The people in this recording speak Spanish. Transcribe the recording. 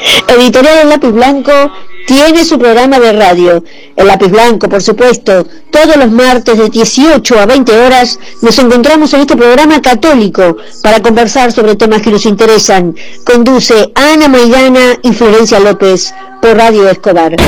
Editorial El Lápiz Blanco tiene su programa de radio. El Lápiz Blanco, por supuesto, todos los martes de 18 a 20 horas nos encontramos en este programa católico para conversar sobre temas que nos interesan. Conduce Ana Maidana y Florencia López por Radio Escobar.